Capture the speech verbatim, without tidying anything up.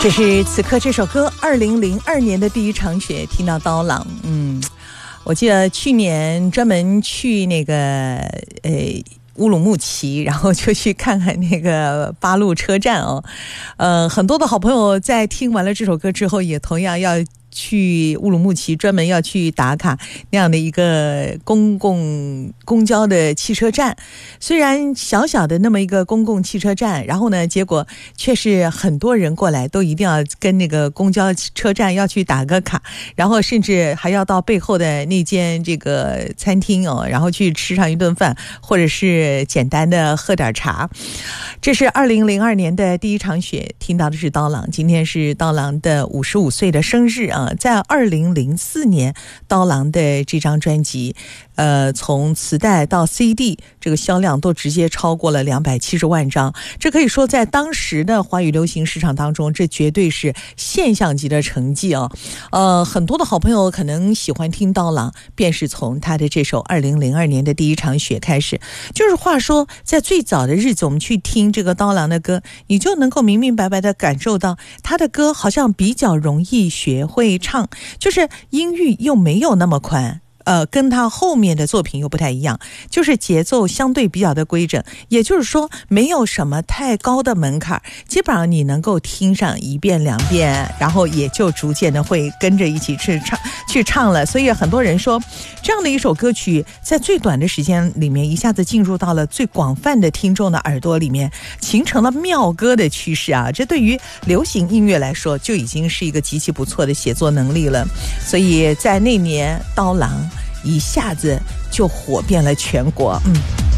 这是此刻这首歌二零零二年的第一场雪，听到刀郎。嗯，我记得去年专门去那个呃乌鲁木齐，然后就去看看那个八路车站哦。呃，很多的好朋友在听完了这首歌之后，也同样要去乌鲁木齐，专门要去打卡那样的一个公共公交的汽车站。虽然小小的那么一个公共汽车站，然后呢，结果却是很多人过来都一定要跟那个公交车站要去打个卡，然后甚至还要到背后的那间这个餐厅哦，然后去吃上一顿饭，或者是简单的喝点茶。这是二零零二年的第一场雪，听到的是刀郎。今天是刀郎的五十五岁的生日啊。在二零零四年，刀郎的这张专辑呃，从磁带到 C D 这个销量都直接超过了两百七十万张，这可以说在当时的华语流行市场当中，这绝对是现象级的成绩啊！呃，很多的好朋友可能喜欢听刀郎，便是从他的这首二零零二年的第一场雪开始。就是话说，在最早的日子，我们去听这个刀郎的歌，你就能够明明白白的感受到他的歌好像比较容易学会唱，就是音域又没有那么宽。呃，跟他后面的作品又不太一样，就是节奏相对比较的规整，也就是说没有什么太高的门槛，基本上你能够听上一遍两遍，然后也就逐渐的会跟着一起去唱去唱了。所以很多人说，这样的一首歌曲在最短的时间里面一下子进入到了最广泛的听众的耳朵里面，形成了妙歌的趋势啊！这对于流行音乐来说就已经是一个极其不错的写作能力了。所以在那年，刀郎一下子就火遍了全国。嗯。